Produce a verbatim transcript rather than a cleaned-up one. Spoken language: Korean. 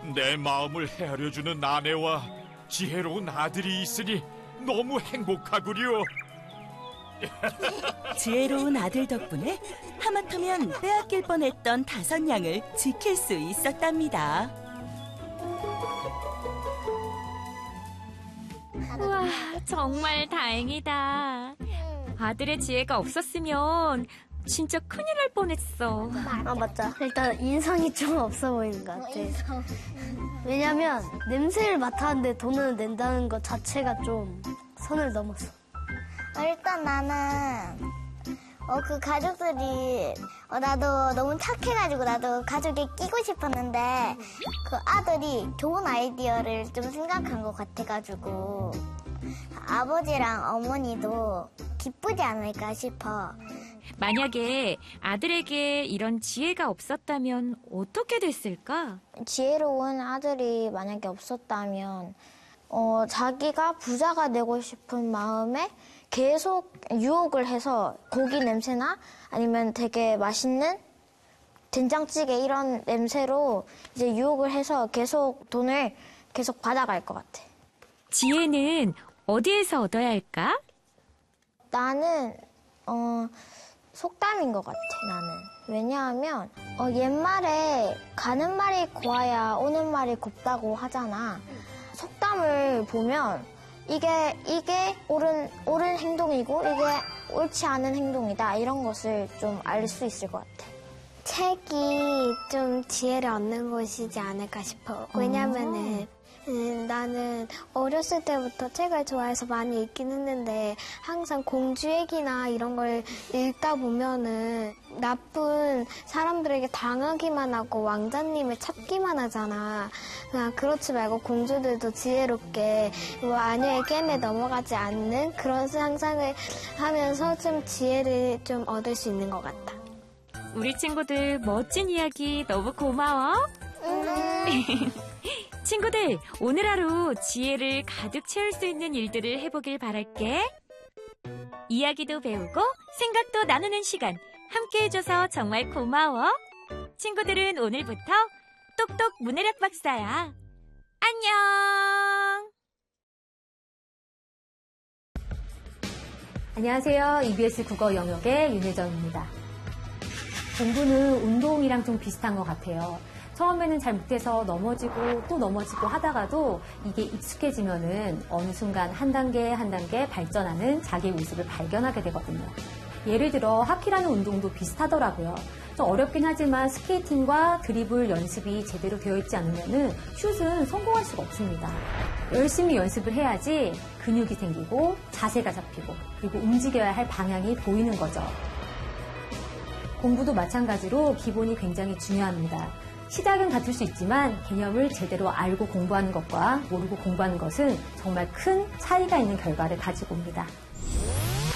내 마음을 헤아려주는 아내와 지혜로운 아들이 있으니 너무 행복하구려. 지혜로운 아들 덕분에 하마터면 빼앗길 뻔했던 다섯 양을 지킬 수 있었답니다. 우와, 정말 다행이다. 아들의 지혜가 없었으면 진짜 큰일 날 뻔했어. 아, 맞다. 일단 인상이 좀 없어 보이는 것 같아. 왜냐면 냄새를 맡았는데 돈을 낸다는 것 자체가 좀 선을 넘었어. 일단 나는 어, 그 가족들이 어, 나도 너무 착해가지고 나도 가족에 끼고 싶었는데 그 아들이 좋은 아이디어를 좀 생각한 것 같아가지고 아버지랑 어머니도 기쁘지 않을까 싶어. 만약에 아들에게 이런 지혜가 없었다면 어떻게 됐을까? 지혜로운 아들이 만약에 없었다면 어, 자기가 부자가 되고 싶은 마음에 계속 유혹을 해서 고기 냄새나 아니면 되게 맛있는 된장찌개 이런 냄새로 이제 유혹을 해서 계속 돈을 계속 받아갈 것 같아. 지혜는 어디에서 얻어야 할까? 나는 어, 속담인 것 같아, 나는. 왜냐하면 어, 옛말에 가는 말이 고와야 오는 말이 곱다고 하잖아. 속담을 보면 이게 이게 옳은 옳은 행동이고 이게 옳지 않은 행동이다 이런 것을 좀 알 수 있을 것 같아. 책이 좀 지혜를 얻는 곳이지 않을까 싶어. 왜냐면은 음, 나는 어렸을 때부터 책을 좋아해서 많이 읽긴 했는데 항상 공주 얘기나 이런 걸 읽다 보면은 나쁜 사람들에게 당하기만 하고 왕자님을 찾기만 하잖아. 그냥 그렇지 말고 공주들도 지혜롭게 뭐 아녀의 게임에 넘어가지 않는 그런 상상을 하면서 좀 지혜를 좀 얻을 수 있는 것 같다. 우리 친구들 멋진 이야기 너무 고마워. 음. 친구들, 오늘 하루 지혜를 가득 채울 수 있는 일들을 해보길 바랄게. 이야기도 배우고 생각도 나누는 시간 함께 해줘서 정말 고마워. 친구들은 오늘부터 똑똑 문해력 박사야. 안녕. 안녕하세요. 이비에스 국어 영역의 윤혜정입니다. 공부는 운동이랑 좀 비슷한 것 같아요. 처음에는 잘 못해서 넘어지고 또 넘어지고 하다가도 이게 익숙해지면은 어느 순간 한 단계 한 단계 발전하는 자기의 모습을 발견하게 되거든요. 예를 들어 하키라는 운동도 비슷하더라고요. 좀 어렵긴 하지만 스케이팅과 드리블 연습이 제대로 되어 있지 않으면은 슛은 성공할 수가 없습니다. 열심히 연습을 해야지 근육이 생기고 자세가 잡히고 그리고 움직여야 할 방향이 보이는 거죠. 공부도 마찬가지로 기본이 굉장히 중요합니다. 시작은 같을 수 있지만 개념을 제대로 알고 공부하는 것과 모르고 공부하는 것은 정말 큰 차이가 있는 결과를 가지고 옵니다.